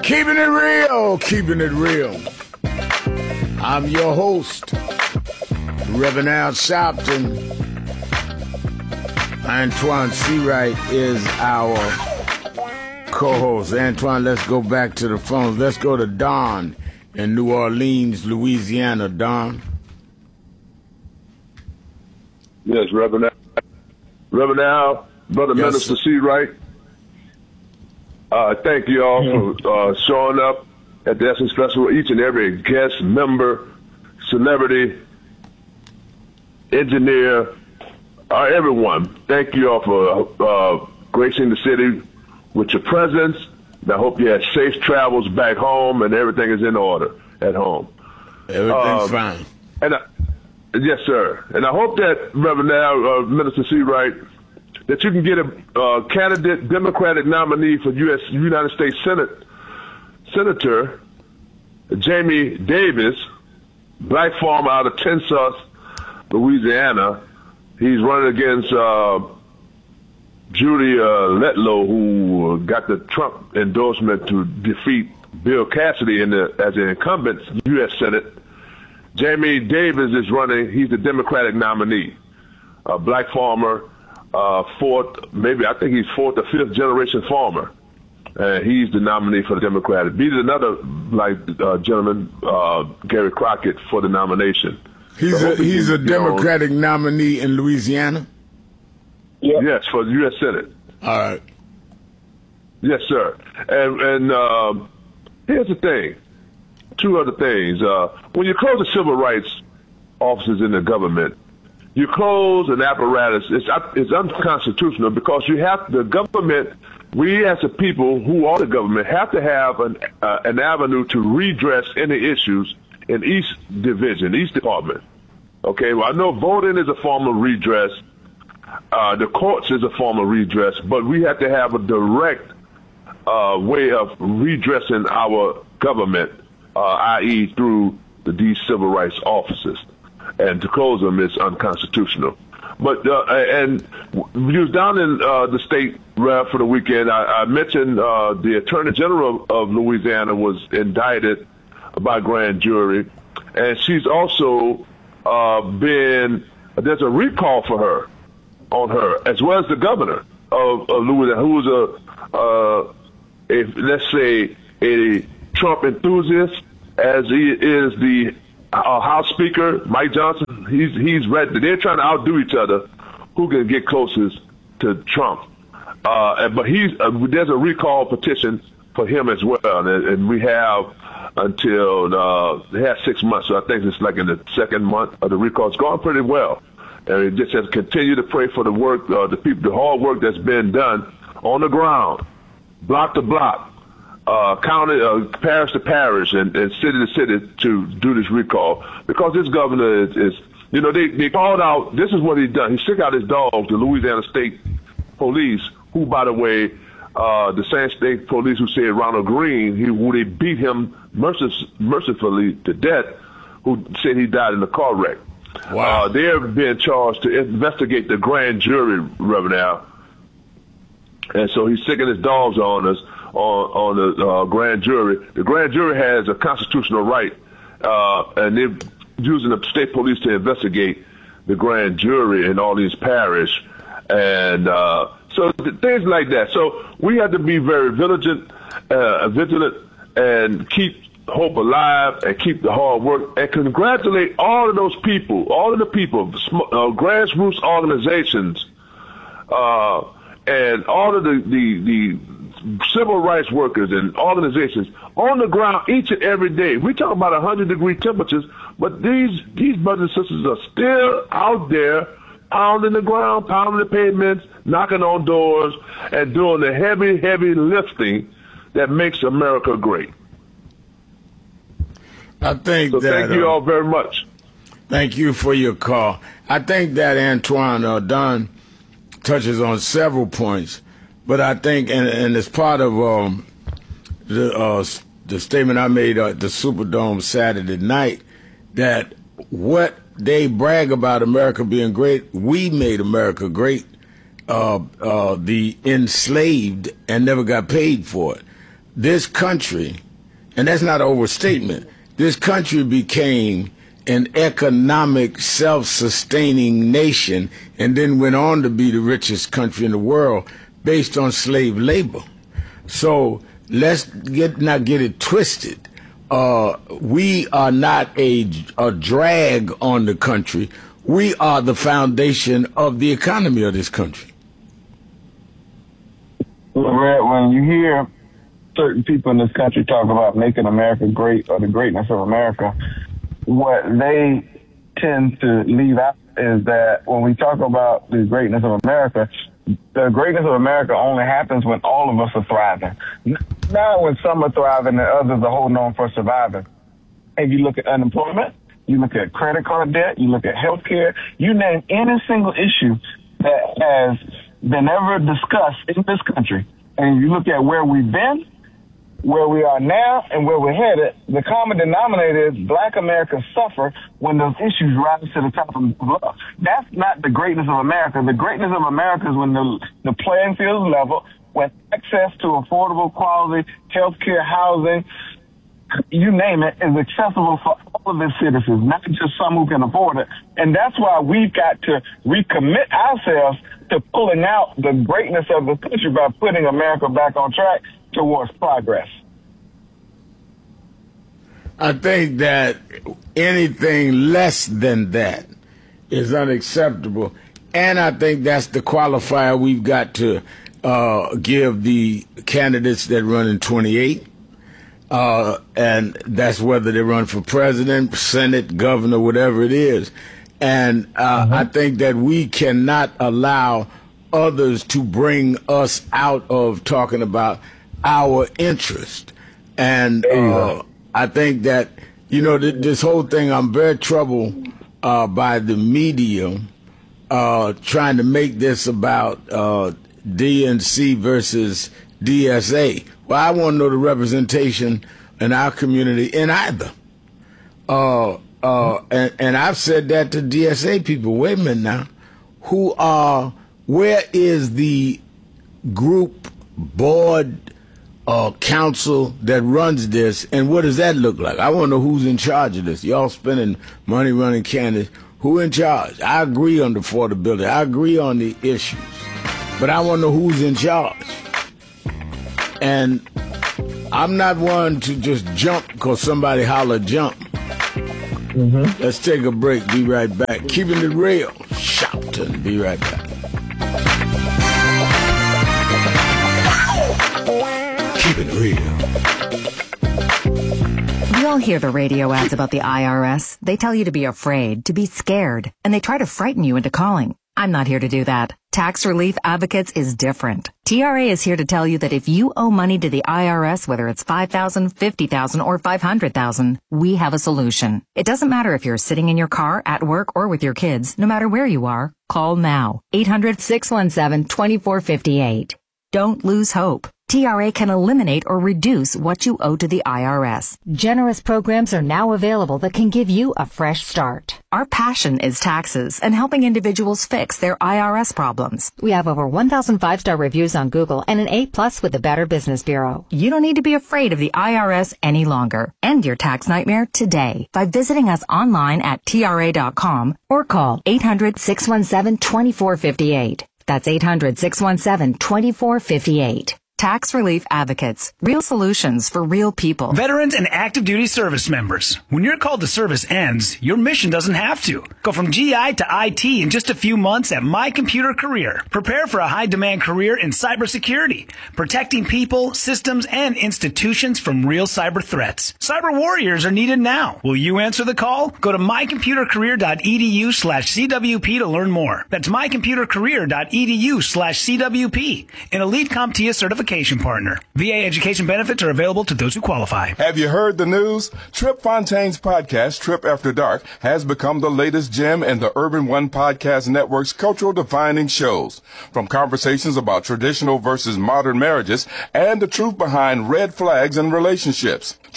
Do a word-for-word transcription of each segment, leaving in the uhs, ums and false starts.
Keeping it real, keeping it real. I'm your host, Reverend Al Sharpton. Antoine Seawright is our co-host. Antoine, let's go back to the phones. Let's go to Don in New Orleans, Louisiana. Don. Yes, Reverend Al. Reverend Al, Brother yes. Minister Seawright. Uh, thank you all mm-hmm. for uh, showing up at the Essence Festival. Each and every guest, member, celebrity, engineer, uh, everyone. Thank you all for uh, gracing the city with your presence. I hope you had safe travels back home and everything is in order at home. Everything's um, fine. And I, yes, sir. And I hope that, Reverend Al, uh, Minister Seawright, that you can get a uh, candidate, Democratic nominee for U S United States Senate, Senator Jamie Davis, black farmer out of Tensas, Louisiana. He's running against uh, Judy uh, Letlow, who got the Trump endorsement to defeat Bill Cassidy in the, as an incumbent U S Senate. Jamie Davis is running. He's the Democratic nominee, a black farmer. Uh, fourth, maybe I think he's fourth or fifth generation farmer. Uh, he's the nominee for the Democratic. Beat another black uh, gentleman, uh, Gary Crockett, for the nomination. He's so a, he's a Democratic on. nominee in Louisiana? Yep. Yes, for the U S Senate. All right. Yes, sir. And, and uh, here's the thing. Two other things. Uh, when you close the civil rights offices in the government, you close an apparatus. It's, it's unconstitutional because you have the government. We as the people who are the government have to have an uh, an avenue to redress any issues in each division, each department. Okay. Well, I know voting is a form of redress. Uh, the courts is a form of redress, but we have to have a direct uh, way of redressing our government, uh, that is, through the, these civil rights offices. And to close them is unconstitutional. But uh, and we was down in uh, the state uh, for the weekend. I, I mentioned uh, the Attorney General of Louisiana was indicted by grand jury, and she's also uh, been there's a recall for her on her, as well as the governor of, of Louisiana, who was a, uh, a let's say a Trump enthusiast, as he is the Our House Speaker, Mike Johnson. He's he's ready. They're trying to outdo each other. Who can get closest to Trump? Uh, but he's uh, there's a recall petition for him as well, and, and we have until uh, they have six months. So I think it's like in the second month of the recall. It's going pretty well, and it just has to continue to pray for the work, uh, the people, the hard work that's been done on the ground, block to block. Uh, county, uh, parish to parish, and, and city to city to do this recall, because this governor is, is you know, they, they called out. This is what he done. He took out his dog, the Louisiana State Police, who, by the way, uh, the same state police who said Ronald Green, he, who they beat him mercif- mercifully to death, who said he died in a car wreck. Wow. Uh, they're being charged to investigate the grand jury, Reverend Al. And so he's sicking his dogs on us. On, on the uh, grand jury. The grand jury has a constitutional right, uh, and they're using the state police to investigate the grand jury in all these parish, and uh, so th- things like that. So we have to be very vigilant, uh, vigilant, and keep hope alive, and keep the hard work, and congratulate all of those people, all of the people, uh, grassroots organizations, uh, and all of the the the. civil rights workers and organizations on the ground each and every day. We talk about one hundred degree temperatures, but these these brothers and sisters are still out there pounding the ground, pounding the pavements, knocking on doors, and doing the heavy, heavy lifting that makes America great. I think so that... thank you uh, all very much. Thank you for your call. I think that Antoine uh, Don touches on several points. But I think, and, and it's part of um, the uh, the statement I made at the Superdome Saturday night, that what they brag about America being great, we made America great. Uh, uh, the enslaved and never got paid for it. this country, and that's not an overstatement, this country became an economic self-sustaining nation and then went on to be the richest country in the world based on slave labor. So let's get not get it twisted. Uh, we are not a, a drag on the country. We are the foundation of the economy of this country. Red, when you hear certain people in this country talk about making America great or the greatness of America, what they tend to leave out is that when we talk about the greatness of America, the greatness of America only happens when all of us are thriving. Not when some are thriving and others are holding on for surviving. If you look at unemployment, you look at credit card debt, you look at health care, you name any single issue that has been ever discussed in this country, and you look at where we've been, where we are now, and where we're headed, the common denominator is black Americans suffer when those issues rise to the top of the law. That's not the greatness of America. The greatness of America is when the, the playing field is level, when access to affordable, quality health care, housing, you name it, is accessible for all of its citizens, not just some who can afford it. And that's why we've got to recommit ourselves to pulling out the greatness of the country by putting America back on track towards progress. I think that anything less than that is unacceptable. And I think that's the qualifier we've got to uh, give the candidates that run in twenty-eight. Uh, and that's whether they run for president, senate, governor, whatever it is. And uh, mm-hmm. I think that we cannot allow others to bring us out of talking about our interest. And uh, I think that, you know, th- this whole thing, I'm very troubled uh, by the media uh, trying to make this about uh, D N C versus D S A. Well, I want to know the representation in our community in either. Uh, uh, and, and I've said that to D S A people. Wait a minute now. Who are, where is the group, board, uh, council that runs this, and what does that look like? I want to know who's in charge of this. Y'all spending money running candidates. Who in charge? I agree on the affordability. I agree on the issues. But I want to know who's in charge. And I'm not one to just jump because somebody holler jump. Mm-hmm. Let's take a break. Be right back. Keeping it real. Shouting. Be right back. Keep it real. We all hear the radio ads about the I R S. They tell you to be afraid, to be scared, and they try to frighten you into calling. I'm not here to do that. Tax Relief Advocates is different. T R A is here to tell you that if you owe money to the I R S, whether it's five thousand dollars, fifty thousand dollars, or five hundred thousand dollars, we have a solution. It doesn't matter if you're sitting in your car, at work, or with your kids. No matter where you are, call now. eight hundred, six one seven, two four five eight. Don't lose hope. T R A can eliminate or reduce what you owe to the I R S. Generous programs are now available that can give you a fresh start. Our passion is taxes and helping individuals fix their I R S problems. We have over one thousand five-star reviews on Google and an A plus with the Better Business Bureau. You don't need to be afraid of the I R S any longer. End your tax nightmare today by visiting us online at T R A dot com or call eight hundred, six one seven, two four five eight. That's eight hundred, six one seven, two four five eight. Tax Relief Advocates. Real solutions for real people. Veterans and active duty service members. When your call to service ends, your mission doesn't have to. Go from G I to I T in just a few months at My Computer Career. Prepare for a high-demand career in cybersecurity, protecting people, systems, and institutions from real cyber threats. Cyber warriors are needed now. Will you answer the call? Go to mycomputercareer.edu slash CWP to learn more. That's mycomputercareer.edu slash CWP. An elite CompTIA certification partner. V A education benefits are available to those who qualify. Have you heard the news? Trip Fontaine's podcast, Trip After Dark, has become the latest gem in the Urban One Podcast Network's cultural defining shows. From conversations about traditional versus modern marriages and the truth behind red flags in relationships.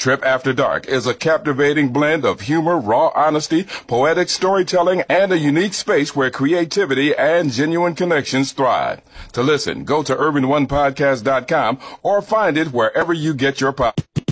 Trip After Dark is a captivating blend of humor, raw honesty, poetic storytelling, and a unique space where creativity and genuine connections thrive. To listen, go to urban one podcast dot com or find it wherever you get your podcast.